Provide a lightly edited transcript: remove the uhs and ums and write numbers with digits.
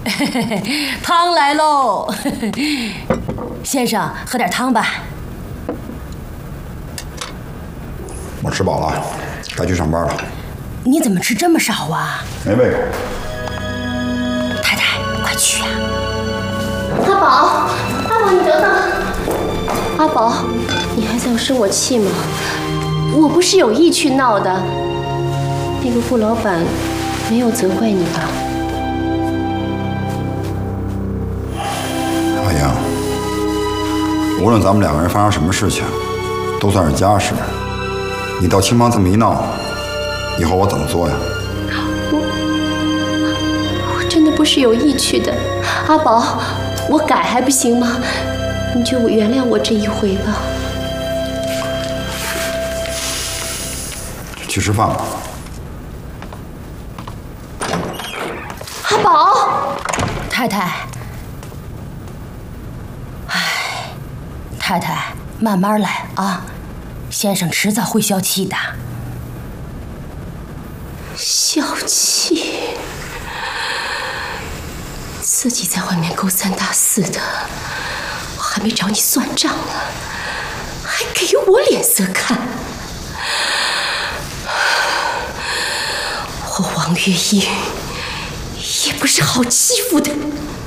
汤来喽，先生，喝点汤吧。 我吃饱了，该去上班了。 你怎么吃这么少啊？ 没胃口。 太太，快去啊！ 阿宝，阿宝，你等等。阿宝，你还想生我气吗？我不是有意去闹的。那个顾老板没有责怪你吧？ 阿英，无论咱们两个人发生什么事情，都算是家事。你到青帮这么一闹，以后我怎么做呀？ 我真的不是有意去的，阿宝，我改还不行吗？你就原谅我这一回吧。 去吃饭吧。 阿宝， 太太，太太，慢慢来啊，先生迟早会消气的。 消气？自己在外面勾三搭四的，我还没找你算账呢，还给我脸色看。我王月英也不是好欺负的。